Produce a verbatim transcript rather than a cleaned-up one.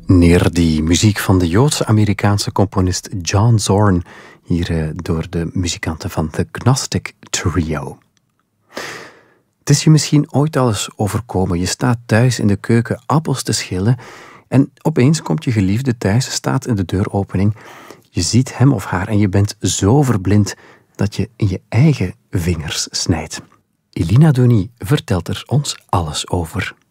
Neer die muziek van de Joodse-Amerikaanse componist John Zorn, hier uh, door de muzikanten van The Gnostic Trio. Het is je misschien ooit al eens overkomen. Je staat thuis in de keuken appels te schillen en opeens komt je geliefde thuis, staat in de deuropening. Je ziet hem of haar en je bent zo verblind dat je in je eigen vingers snijdt. Elina Denis vertelt er ons alles over.